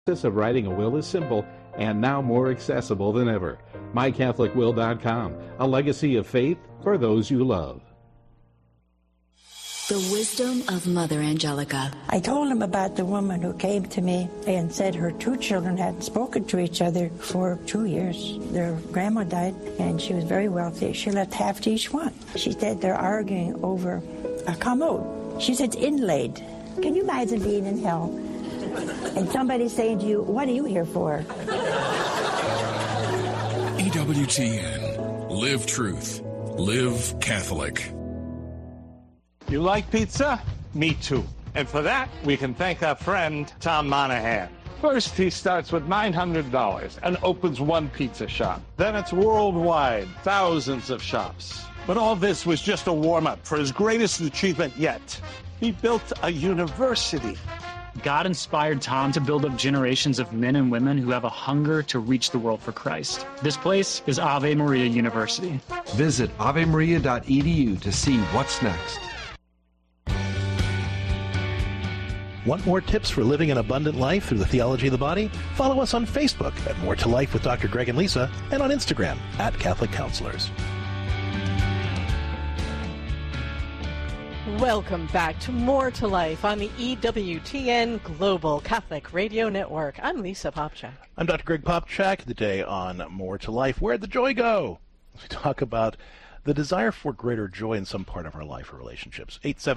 The process of writing a will is simple and now more accessible than ever. MyCatholicWill.com, a legacy of faith for those you love. The wisdom of Mother Angelica. I told him about the woman who came to me and said her two children hadn't spoken to each other for 2 years. Their grandma died, and she was very wealthy. She left half to each one. She said they're arguing over a commode. She said it's inlaid. Can you imagine being in hell and somebody saying to you, what are you here for? EWTN. Live truth. Live Catholic. You like pizza? Me too. And for that, we can thank our friend, Tom Monahan. First, he starts with $900 and opens one pizza shop. Then it's worldwide, thousands of shops. But all this was just a warm-up for his greatest achievement yet. He built a university. God inspired Tom to build up generations of men and women who have a hunger to reach the world for Christ. This place is Ave Maria University. Visit avemaria.edu to see what's next. Want more tips for living an abundant life through the theology of the body? Follow us on Facebook at More to Life with Dr. Greg and Lisa, and on Instagram at Catholic Counselors. Welcome back to More to Life on the EWTN Global Catholic Radio Network. I'm Lisa Popchak. I'm Dr. Greg Popchak. Today on More to Life, where'd the joy go? We talk about the desire for greater joy in some part of our life or relationships.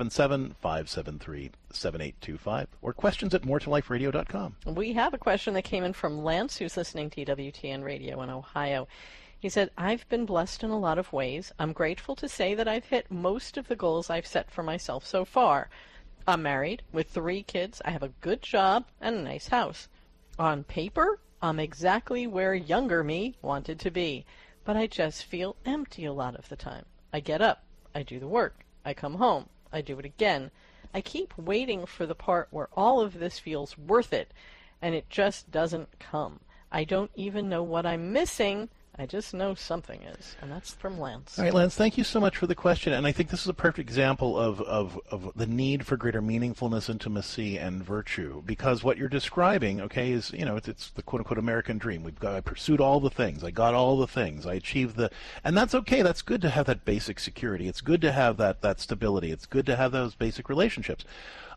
877-573-7825 or questions at moretoliferadio.com. We have a question that came in from Lance, who's listening to EWTN Radio in Ohio. He said, I've been blessed in a lot of ways. I'm grateful to say that I've hit most of the goals I've set for myself so far. I'm married with 3 kids. I have a good job and a nice house. On paper, I'm exactly where younger me wanted to be. But I just feel empty a lot of the time. I get up, I do the work, I come home, I do it again. I keep waiting for the part where all of this feels worth it, and it just doesn't come. I don't even know what I'm missing. I just know something is, and that's from Lance. All right, Lance, thank you so much for the question, and I think this is a perfect example of the need for greater meaningfulness, intimacy, and virtue, because what you're describing, okay, is, you know, it's the quote-unquote American dream. I pursued all the things, I got all the things, I achieved and that's okay, that's good to have that basic security, it's good to have that stability, it's good to have those basic relationships.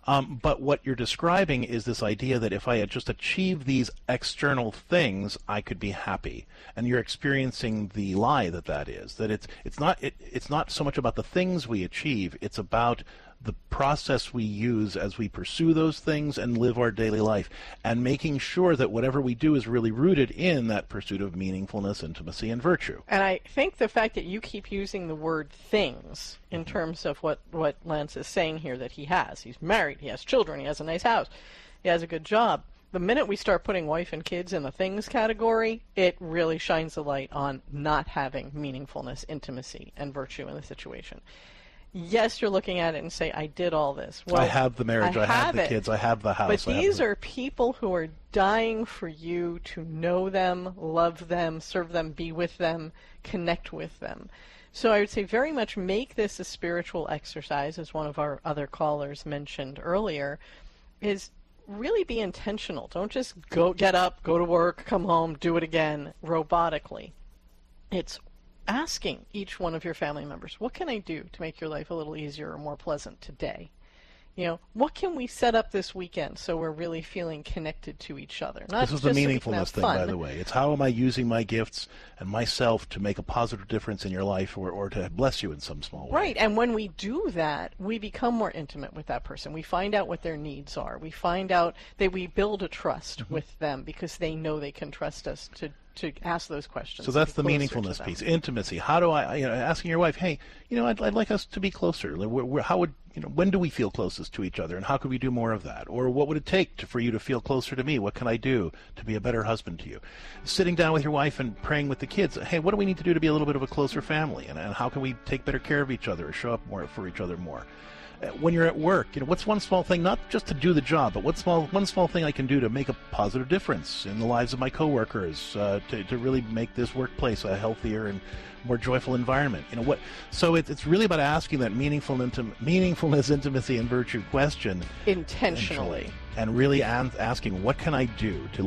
But what you're describing is this idea that if I had just achieved these external things, I could be happy. And you're experiencing the lie that is. That it's not so much about the things we achieve, it's about the process we use as we pursue those things and live our daily life, and making sure that whatever we do is really rooted in that pursuit of meaningfulness, intimacy, and virtue. And I think the fact that you keep using the word things in terms of what Lance is saying here, that he's married, he has children, he has a nice house, he has a good job. The minute we start putting wife and kids in the things category, it really shines the light on not having meaningfulness, intimacy, and virtue in the situation. Yes, you're looking at it and say, I did all this. Well, I have the marriage, I have the kids, I have the house. But these are people who are dying for you to know them, love them, serve them, be with them, connect with them. So I would say very much make this a spiritual exercise, as one of our other callers mentioned earlier, is really be intentional. Don't just get up, go to work, come home, do it again robotically. It's asking each one of your family members, what can I do to make your life a little easier or more pleasant today? You know, what can we set up this weekend so we're really feeling connected to each other? This is the meaningfulness thing, by the way. It's how am I using my gifts and myself to make a positive difference in your life or to bless you in some small way. Right, and when we do that, we become more intimate with that person. We find out what their needs are. We find out that we build a trust with them because they know they can trust us to ask those questions. So that's the meaningfulness piece. Intimacy. How do I, asking your wife, hey, I'd like us to be closer. When do we feel closest to each other, and how could we do more of that? Or what would it take for you to feel closer to me? What can I do to be a better husband to you? Sitting down with your wife and praying with the kids. Hey, what do we need to do to be a little bit of a closer family? And how can we take better care of each other or show up more for each other more? When you're at work, what's one small thing, not just to do the job, but one small thing I can do to make a positive difference in the lives of my coworkers, to really make this workplace a healthier and more joyful environment. So it's really about asking that meaningfulness, intimacy, and virtue question intentionally. and really asking, what can I do to